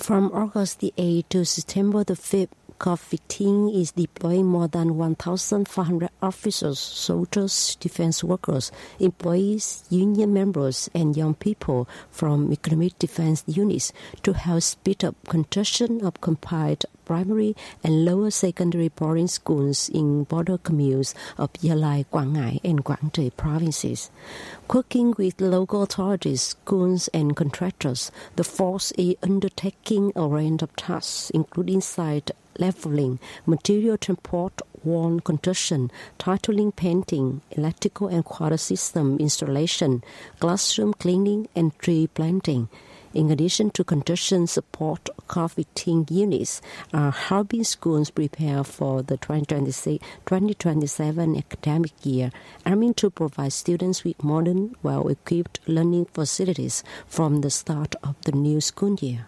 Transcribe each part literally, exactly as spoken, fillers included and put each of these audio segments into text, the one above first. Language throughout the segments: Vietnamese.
From August the eighth to September the fifth, C O V fifteen is deploying more than one thousand five hundred officers, soldiers, defense workers, employees, union members, and young people from economic defense units to help speed up construction of compiled primary and lower secondary boarding schools in border communes of Gia Lai, Quảng Ngãi, and Quảng Trị provinces. Working with local authorities, schools, and contractors, the force is undertaking a range of tasks, including site leveling, material transport, wall construction, titling, painting, electrical and water system installation, classroom cleaning, and tree planting. In addition to construction support, C O V fifteen units are helping schools prepare for the twenty twenty-six twenty twenty-seven academic year, aiming to provide students with modern, well-equipped learning facilities from the start of the new school year.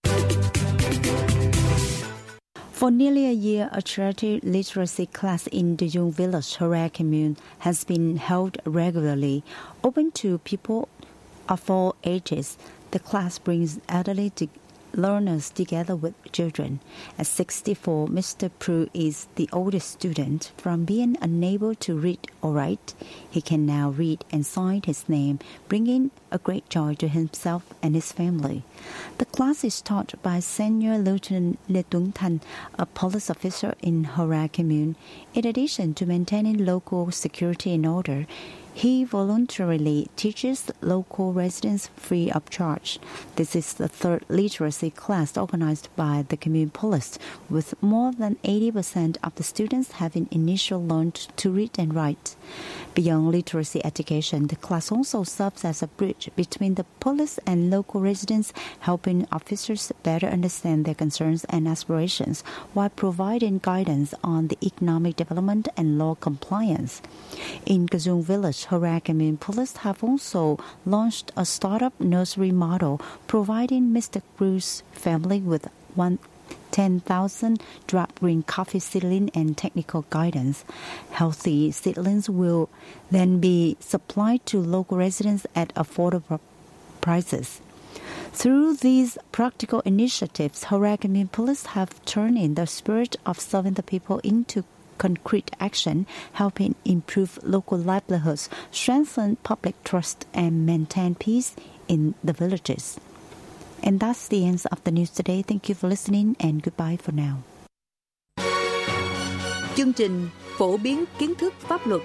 For nearly a year, a charity literacy class in the Dung Village, Hora Commune, has been held regularly, open to people of all ages. The class brings elderly to learners together with children. At sixty-four, Mister Pru is the oldest student. From being unable to read or write, he can now read and sign his name, bringing a great joy to himself and his family. The class is taught by Senior Lieutenant Le Tuấn Thanh, a police officer in Hora Commune. In addition to maintaining local security and order, he voluntarily teaches local residents free of charge. This is the third literacy class organized by the commune police, with more than eighty percent of the students having initially learned to read and write. Beyond literacy education, the class also serves as a bridge between the police and local residents, helping officers better understand their concerns and aspirations while providing guidance on the economic development and law compliance. In Kazung Village, Hora Commune Police have also launched a startup nursery model, providing Mister Pru's family with one ten thousand drop green coffee seedling and technical guidance. Healthy seedlings will then be supplied to local residents at affordable prices. Through these practical initiatives, Hora Commune Police have turned in the spirit of serving the people into concrete action, helping improve local livelihoods, strengthen public trust, and maintain peace in the villages. And that's the end of the news today. Thank you for listening and goodbye for now. Chương trình phổ biến kiến thức pháp luật.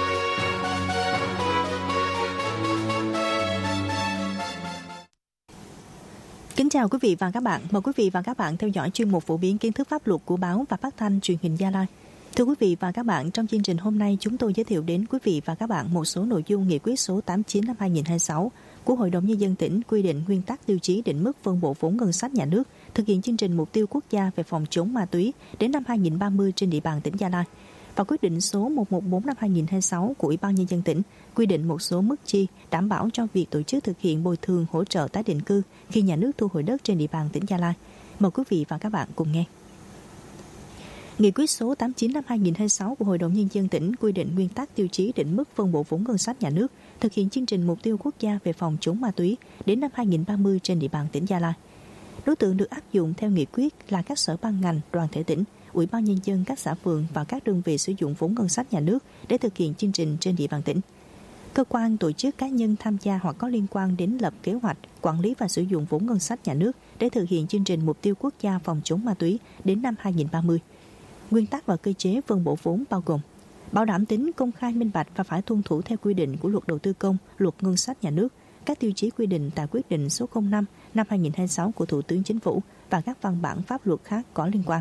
Kính chào quý vị và các bạn. Mời quý vị và các bạn theo dõi chuyên mục phổ biến kiến thức pháp luật của báo và phát thanh truyền hình Gia Lai. Thưa quý vị và các bạn, trong chương trình hôm nay chúng tôi giới thiệu đến quý vị và các bạn một số nội dung nghị quyết số tám mươi chín năm hai nghìn không trăm hai mươi sáu của Hội đồng Nhân dân tỉnh quy định nguyên tắc tiêu chí định mức phân bổ vốn ngân sách nhà nước thực hiện chương trình mục tiêu quốc gia về phòng chống ma túy đến năm hai nghìn không trăm ba mươi trên địa bàn tỉnh Gia Lai, và quyết định số một trăm mười bốn năm hai nghìn không trăm hai mươi sáu của Ủy ban Nhân dân tỉnh quy định một số mức chi đảm bảo cho việc tổ chức thực hiện bồi thường hỗ trợ tái định cư khi nhà nước thu hồi đất trên địa bàn tỉnh Gia Lai. Mời quý vị và các bạn cùng nghe. Nghị quyết số tám mươi chín năm hai nghìn không trăm hai mươi sáu của Hội đồng Nhân dân tỉnh quy định nguyên tắc tiêu chí định mức phân bổ vốn ngân sách nhà nước thực hiện chương trình mục tiêu quốc gia về phòng chống ma túy đến năm hai nghìn không trăm ba mươi trên địa bàn tỉnh Gia Lai. Đối tượng được áp dụng theo nghị quyết là các sở ban ngành, đoàn thể tỉnh, Ủy ban Nhân dân các xã phường và các đơn vị sử dụng vốn ngân sách nhà nước để thực hiện chương trình trên địa bàn tỉnh. Cơ quan, tổ chức, cá nhân tham gia hoặc có liên quan đến lập kế hoạch, quản lý và sử dụng vốn ngân sách nhà nước để thực hiện chương trình mục tiêu quốc gia phòng chống ma túy đến năm hai nghìn không trăm ba mươi. Nguyên tắc và cơ chế phân bổ vốn bao gồm bảo đảm tính công khai minh bạch và phải tuân thủ theo quy định của Luật Đầu tư công, Luật Ngân sách nhà nước, các tiêu chí quy định tại quyết định số không năm năm hai nghìn không trăm hai mươi sáu của Thủ tướng Chính phủ và các văn bản pháp luật khác có liên quan.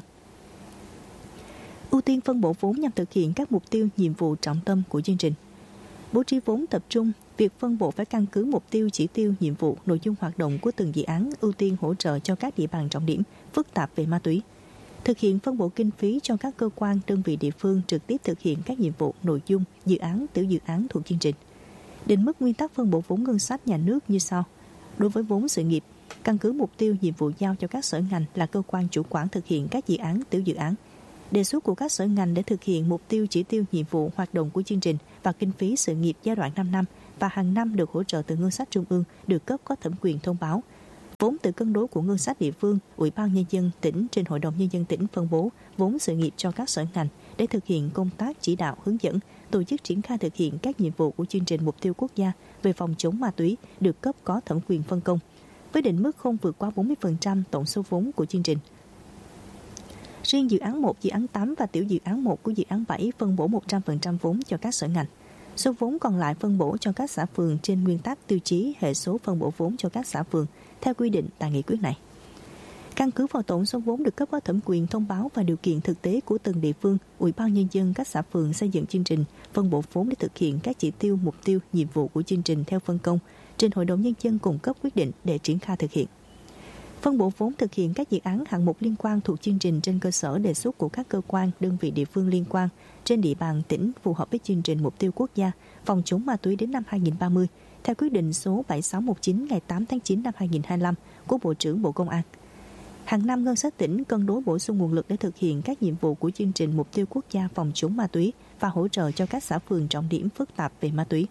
Ưu tiên phân bổ vốn nhằm thực hiện các mục tiêu, nhiệm vụ trọng tâm của chương trình. Bố trí vốn tập trung, việc phân bổ phải căn cứ mục tiêu, chỉ tiêu, nhiệm vụ, nội dung hoạt động của từng dự án, ưu tiên hỗ trợ cho các địa bàn trọng điểm phức tạp về ma túy. Thực hiện phân bổ kinh phí cho các cơ quan, đơn vị địa phương trực tiếp thực hiện các nhiệm vụ, nội dung, dự án, tiểu dự án thuộc chương trình. Định mức nguyên tắc phân bổ vốn ngân sách nhà nước như sau. Đối với vốn sự nghiệp, căn cứ mục tiêu, nhiệm vụ giao cho các sở ngành là cơ quan chủ quản thực hiện các dự án, tiểu dự án. Đề xuất của các sở ngành để thực hiện mục tiêu, chỉ tiêu, nhiệm vụ, hoạt động của chương trình và kinh phí sự nghiệp giai đoạn năm năm và hàng năm được hỗ trợ từ ngân sách trung ương được cấp có thẩm quyền thông báo. Vốn từ cân đối của ngân sách địa phương, Ủy ban Nhân dân tỉnh trên Hội đồng Nhân dân tỉnh phân bố vốn sự nghiệp cho các sở ngành để thực hiện công tác chỉ đạo, hướng dẫn, tổ chức triển khai thực hiện các nhiệm vụ của chương trình mục tiêu quốc gia về phòng chống ma túy được cấp có thẩm quyền phân công, với định mức không vượt quá bốn mươi phần trăm tổng số vốn của chương trình. Riêng dự án một, dự án tám và tiểu dự án một của dự án bảy phân bổ một trăm phần trăm vốn cho các sở ngành. Số vốn còn lại phân bổ cho các xã phường trên nguyên tắc tiêu chí hệ số phân bổ vốn cho các xã phường theo quy định tại nghị quyết này. Căn cứ vào tổng số vốn được cấp có thẩm quyền thông báo và điều kiện thực tế của từng địa phương, Ủy ban Nhân dân các xã phường xây dựng chương trình phân bổ vốn để thực hiện các chỉ tiêu, mục tiêu, nhiệm vụ của chương trình theo phân công trên Hội đồng Nhân dân cung cấp quyết định để triển khai thực hiện. Phân bổ vốn thực hiện các dự án hạng mục liên quan thuộc chương trình trên cơ sở đề xuất của các cơ quan, đơn vị địa phương liên quan trên địa bàn tỉnh phù hợp với chương trình mục tiêu quốc gia phòng chống ma túy đến năm hai không ba không theo quyết định số bảy sáu một chín ngày tám tháng chín năm hai nghìn không trăm hai mươi lăm của Bộ trưởng Bộ Công an. Hàng năm ngân sách tỉnh cân đối bổ sung nguồn lực để thực hiện các nhiệm vụ của chương trình mục tiêu quốc gia phòng chống ma túy và hỗ trợ cho các xã phường trọng điểm phức tạp về ma túy.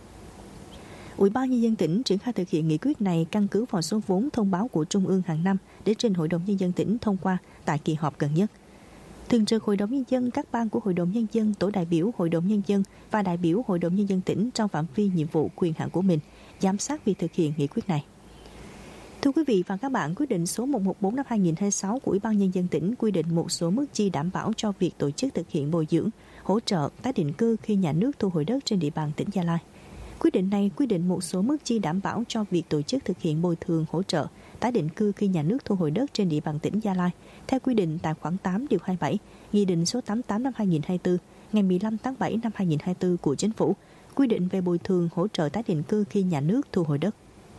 Ủy ban Nhân dân tỉnh triển khai thực hiện nghị quyết này căn cứ vào số vốn thông báo của Trung ương hàng năm để trình Hội đồng Nhân dân tỉnh thông qua tại kỳ họp gần nhất. Thường trực Hội đồng Nhân dân, các ban của Hội đồng Nhân dân, tổ đại biểu Hội đồng Nhân dân và đại biểu Hội đồng Nhân dân tỉnh trong phạm vi nhiệm vụ quyền hạn của mình giám sát việc thực hiện nghị quyết này. Thưa quý vị và các bạn, quyết định số một một bốn năm hai nghìn không trăm hai mươi sáu của Ủy ban Nhân dân tỉnh quy định một số mức chi đảm bảo cho việc tổ chức thực hiện bồi dưỡng, hỗ trợ, tái định cư khi nhà nước thu hồi đất trên địa bàn tỉnh Gia Lai. Quyết định này quy định một số mức chi đảm bảo cho việc tổ chức thực hiện bồi thường, hỗ trợ, tái định cư khi nhà nước thu hồi đất trên địa bàn tỉnh Gia Lai theo quy định tại khoản tám điều hai mươi bảy Nghị định số tám mươi tám năm hai nghìn không trăm hai mươi tư ngày mười lăm tháng bảy năm hai nghìn không trăm hai mươi tư của Chính phủ quy định về bồi thường, hỗ trợ, tái định cư khi nhà nước thu hồi đất.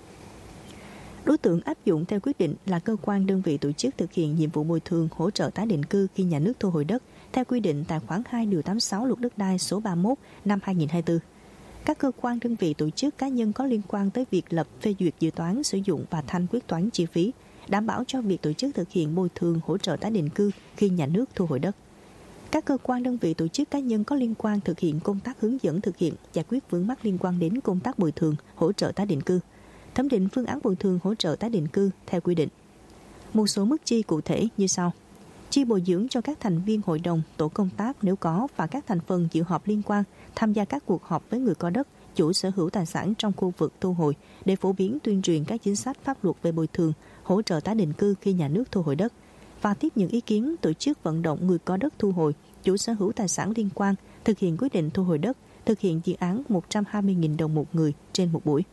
Đối tượng áp dụng theo quyết định là cơ quan, đơn vị tổ chức thực hiện nhiệm vụ bồi thường, hỗ trợ, tái định cư khi nhà nước thu hồi đất theo quy định tại khoản hai điều tám mươi sáu Luật Đất đai số ba mươi mốt năm hai nghìn không trăm hai mươi tư. Các cơ quan, đơn vị, tổ chức, cá nhân có liên quan tới việc lập, phê duyệt dự toán, sử dụng và thanh quyết toán chi phí, đảm bảo cho việc tổ chức thực hiện bồi thường, hỗ trợ, tái định cư khi nhà nước thu hồi đất. Các cơ quan, đơn vị, tổ chức, cá nhân có liên quan thực hiện công tác hướng dẫn thực hiện, giải quyết vướng mắc liên quan đến công tác bồi thường, hỗ trợ, tái định cư, thẩm định phương án bồi thường, hỗ trợ, tái định cư theo quy định. Một số mức chi cụ thể như sau: chi bồi dưỡng cho các thành viên hội đồng, tổ công tác nếu có và các thành phần dự họp liên quan tham gia các cuộc họp với người có đất, chủ sở hữu tài sản trong khu vực thu hồi để phổ biến, tuyên truyền các chính sách pháp luật về bồi thường, hỗ trợ, tái định cư khi nhà nước thu hồi đất và tiếp nhận ý kiến, tổ chức vận động người có đất thu hồi, chủ sở hữu tài sản liên quan thực hiện quyết định thu hồi đất, thực hiện dự án một trăm hai mươi nghìn đồng một người trên một buổi.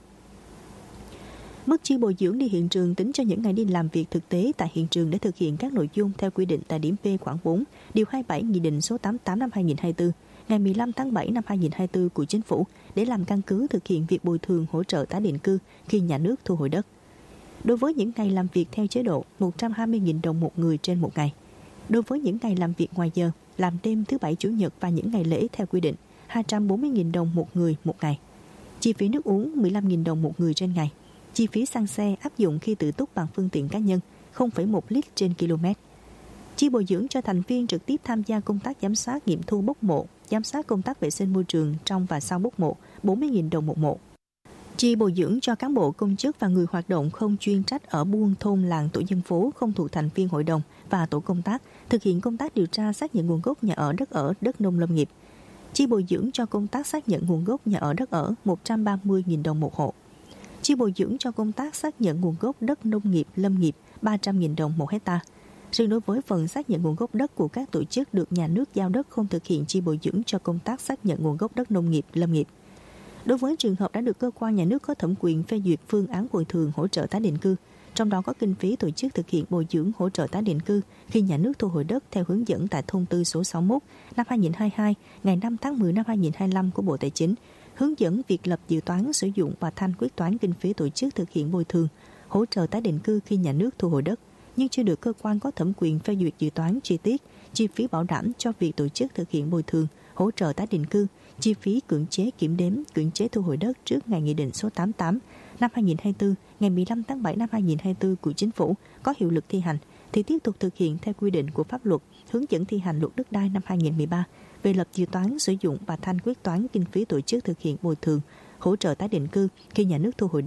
Mức chi bồi dưỡng đi hiện trường tính cho những ngày đi làm việc thực tế tại hiện trường để thực hiện các nội dung theo quy định tại điểm B khoản bốn điều hai mươi bảy Nghị định số tám mươi tám năm hai nghìn không trăm hai mươi tư ngày mười lăm tháng bảy năm hai nghìn không trăm hai mươi tư của Chính phủ để làm căn cứ thực hiện việc bồi thường, hỗ trợ, tái định cư khi nhà nước thu hồi đất. Đối với những ngày làm việc theo chế độ một trăm hai mươi nghìn đồng một người trên một ngày. Đối với những ngày làm việc ngoài giờ, làm đêm, thứ bảy, chủ nhật và những ngày lễ theo quy định hai trăm bốn mươi nghìn đồng một người một ngày. Chi phí nước uống mười lăm nghìn đồng một người trên ngày. Chi phí xăng xe áp dụng khi tự túc bằng phương tiện cá nhân không phẩy một lít trên km. Chi bồi dưỡng cho thành viên trực tiếp tham gia công tác giám sát, nghiệm thu bốc mộ, giám sát công tác vệ sinh môi trường trong và sau bốc mộ bốn mươi nghìn đồng một mộ. Chi bồi dưỡng cho cán bộ, công chức và người hoạt động không chuyên trách ở buôn, thôn, làng, tổ dân phố không thuộc thành viên hội đồng và tổ công tác thực hiện công tác điều tra, xác nhận nguồn gốc nhà ở, đất ở, đất nông lâm nghiệp. Chi bồi dưỡng cho công tác xác nhận nguồn gốc nhà ở, đất ở một trăm ba mươi nghìn đồng một hộ. Chi bồi dưỡng cho công tác xác nhận nguồn gốc đất nông nghiệp, lâm nghiệp ba trăm nghìn đồng một hectare. Riêng đối với phần xác nhận nguồn gốc đất của các tổ chức được nhà nước giao đất không thực hiện chi bồi dưỡng cho công tác xác nhận nguồn gốc đất nông nghiệp, lâm nghiệp. Đối với trường hợp đã được cơ quan nhà nước có thẩm quyền phê duyệt phương án bồi thường, hỗ trợ, tái định cư, trong đó có kinh phí tổ chức thực hiện bồi dưỡng, hỗ trợ, tái định cư khi nhà nước thu hồi đất theo hướng dẫn tại thông tư số sáu mươi mốt năm hai nghìn không trăm hai mươi hai ngày năm tháng mười năm hai nghìn không trăm hai mươi lăm của Bộ Tài chính, hướng dẫn việc lập dự toán, sử dụng và thanh quyết toán kinh phí tổ chức thực hiện bồi thường, hỗ trợ, tái định cư khi nhà nước thu hồi đất, nhưng chưa được cơ quan có thẩm quyền phê duyệt dự toán chi tiết, chi phí bảo đảm cho việc tổ chức thực hiện bồi thường, hỗ trợ, tái định cư, chi phí cưỡng chế kiểm đếm, cưỡng chế thu hồi đất trước ngày Nghị định số tám mươi tám năm hai nghìn không trăm hai mươi tư ngày mười lăm tháng bảy năm hai nghìn không trăm hai mươi tư của Chính phủ có hiệu lực thi hành thì tiếp tục thực hiện theo quy định của pháp luật, hướng dẫn thi hành Luật Đất đai năm hai nghìn không trăm mười ba về lập dự toán, sử dụng và thanh quyết toán kinh phí tổ chức thực hiện bồi thường, hỗ trợ, tái định cư khi nhà nước thu hồi đất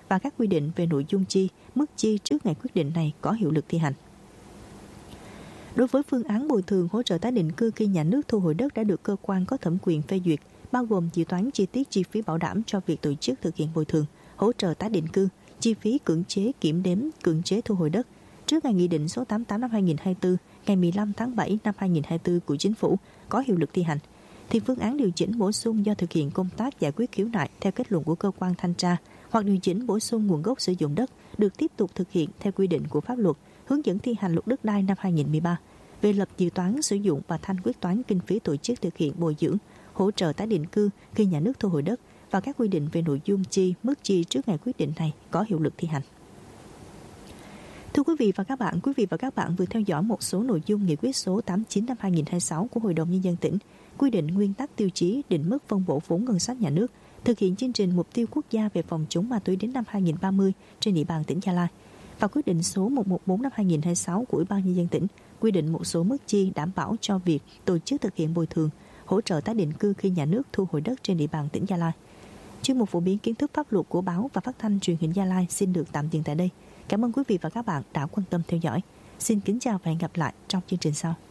và các quy định về nội dung chi, mức chi trước ngày quyết định này có hiệu lực thi hành. Đối với phương án bồi thường hỗ trợ tái định cư khi nhà nước thu hồi đất đã được cơ quan có thẩm quyền phê duyệt, bao gồm dự toán chi tiết chi phí bảo đảm cho việc tổ chức thực hiện bồi thường, hỗ trợ tái định cư, chi phí cưỡng chế kiểm đếm, cưỡng chế thu hồi đất, trước ngày Nghị định số tám mươi tám năm hai nghìn không trăm hai mươi tư, ngày mười lăm tháng bảy năm hai nghìn không trăm hai mươi tư của Chính phủ có hiệu lực thi hành, thì phương án điều chỉnh bổ sung do thực hiện công tác giải quyết khiếu nại theo kết luận của cơ quan thanh tra hoặc điều chỉnh bổ sung nguồn gốc sử dụng đất được tiếp tục thực hiện theo quy định của pháp luật, hướng dẫn thi hành luật đất đai năm hai nghìn không trăm mười ba về lập dự toán sử dụng và thanh quyết toán kinh phí tổ chức thực hiện bồi dưỡng, hỗ trợ tái định cư khi nhà nước thu hồi đất và các quy định về nội dung chi, mức chi trước ngày quyết định này có hiệu lực thi hành. Thưa quý vị và các bạn, quý vị và các bạn vừa theo dõi một số nội dung nghị quyết số tám mươi chín năm hai nghìn không trăm hai mươi sáu của Hội đồng Nhân dân tỉnh, quy định nguyên tắc tiêu chí định mức phân bổ vốn ngân sách nhà nước, thực hiện chương trình mục tiêu quốc gia về phòng chống ma túy đến năm hai nghìn không trăm ba mươi trên địa bàn tỉnh Gia Lai, và quyết định số một trăm mười bốn năm hai nghìn không trăm hai mươi sáu của Ủy ban Nhân dân tỉnh, quy định một số mức chi đảm bảo cho việc tổ chức thực hiện bồi thường, hỗ trợ tái định cư khi nhà nước thu hồi đất trên địa bàn tỉnh Gia Lai. Chuyên mục phổ biến kiến thức pháp luật của báo và phát thanh truyền hình Gia Lai xin được tạm dừng tại đây. Cảm ơn quý vị và các bạn đã quan tâm theo dõi. Xin kính chào và hẹn gặp lại trong chương trình sau.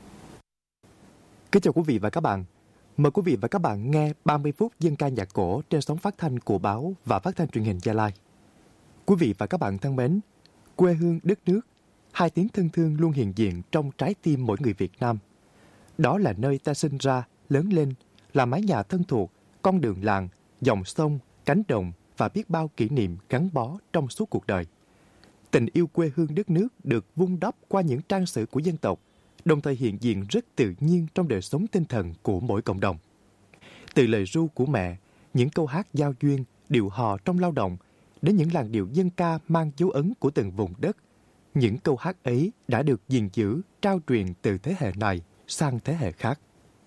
Kính chào quý vị và các bạn. Mời quý vị và các bạn nghe ba mươi phút dân ca nhạc cổ trên sóng phát thanh của báo và phát thanh truyền hình Gia Lai. Quý vị và các bạn thân mến, quê hương đất nước, hai tiếng thân thương luôn hiện diện trong trái tim mỗi người Việt Nam. Đó là nơi ta sinh ra, lớn lên, là mái nhà thân thuộc, con đường làng, dòng sông, cánh đồng và biết bao kỷ niệm gắn bó trong suốt cuộc đời. Tình yêu quê hương đất nước được vun đắp qua những trang sử của dân tộc, đồng thời hiện diện rất tự nhiên trong đời sống tinh thần của mỗi cộng đồng. Từ lời ru của mẹ, những câu hát giao duyên, điệu hò trong lao động, đến những làn điệu dân ca mang dấu ấn của từng vùng đất, những câu hát ấy đã được gìn giữ, trao truyền từ thế hệ này sang thế hệ khác.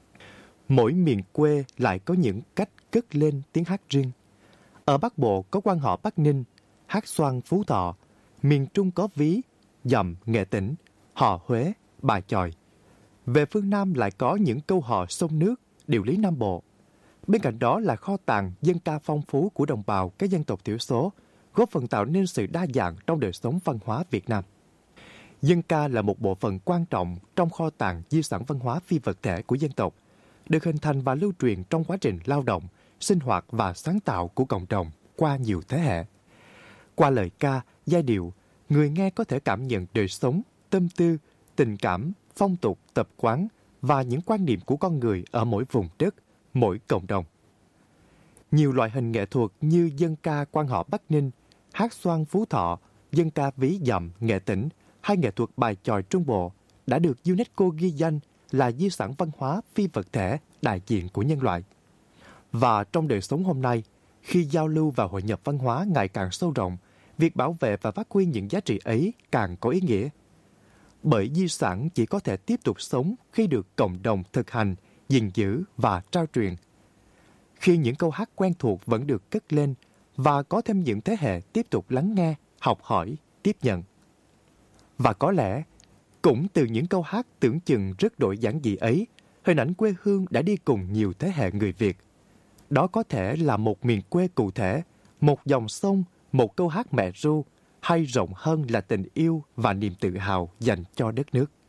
Mỗi miền quê lại có những cách cất lên tiếng hát riêng. Ở Bắc Bộ có quan họ Bắc Ninh, hát xoan Phú Thọ; miền Trung có Ví, Dầm, Nghệ Tĩnh, hò Huế, Bà Chòi. Về phương Nam lại có những câu hò sông nước, điệu lý Nam Bộ. Bên cạnh đó là kho tàng dân ca phong phú của đồng bào các dân tộc thiểu số, góp phần tạo nên sự đa dạng trong đời sống văn hóa Việt Nam. Dân ca là một bộ phận quan trọng trong kho tàng di sản văn hóa phi vật thể của dân tộc, được hình thành và lưu truyền trong quá trình lao động, sinh hoạt và sáng tạo của cộng đồng qua nhiều thế hệ. Qua lời ca, giai điệu, người nghe có thể cảm nhận đời sống, tâm tư, tình cảm, phong tục, tập quán và những quan niệm của con người ở mỗi vùng đất, mỗi cộng đồng. Nhiều loại hình nghệ thuật như dân ca quan họ Bắc Ninh, hát xoan Phú Thọ, dân ca Ví Dặm, Nghệ Tĩnh hay nghệ thuật bài chòi Trung Bộ đã được UNESCO ghi danh là di sản văn hóa phi vật thể đại diện của nhân loại. Và trong đời sống hôm nay, khi giao lưu và hội nhập văn hóa ngày càng sâu rộng, việc bảo vệ và phát huy những giá trị ấy càng có ý nghĩa. Bởi di sản chỉ có thể tiếp tục sống khi được cộng đồng thực hành, gìn giữ và trao truyền. Khi những câu hát quen thuộc vẫn được cất lên và có thêm những thế hệ tiếp tục lắng nghe, học hỏi, tiếp nhận. Và có lẽ, cũng từ những câu hát tưởng chừng rất đổi giản dị ấy, hình ảnh quê hương đã đi cùng nhiều thế hệ người Việt. Đó có thể là một miền quê cụ thể, một dòng sông, một câu hát mẹ ru, hay rộng hơn là tình yêu và niềm tự hào dành cho đất nước.